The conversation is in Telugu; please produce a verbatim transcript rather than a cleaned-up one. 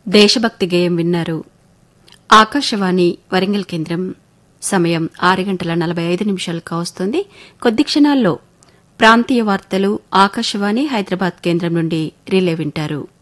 దేశభక్తి గేయం విన్నారు. ఆకాశవాణి వరంగల్ కేంద్రం సమయం ఆరు గంటల నలభై ఐదు నిమిషాలు కావస్తోంది. కొద్ది క్షణాల్లో ప్రాంతీయ వార్తలు ఆకాశవాణి హైదరాబాద్ కేంద్రం నుండి రిలే వింటారు.